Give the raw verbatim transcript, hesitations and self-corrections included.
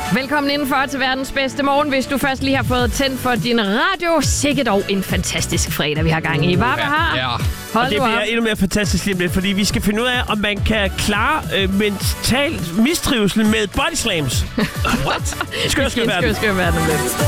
Velkommen indenfor til verdens bedste morgen. Hvis du først lige har fået tændt for din radio, sikkert dog en fantastisk fredag, vi har gang i. Varme her. Ja. Hold og det bliver endnu mere fantastisk lige om lidt, fordi vi skal finde ud af, om man kan klare øh, mental mistrivsel med body slams. What? Skør, skør verden. Skør, skør verden.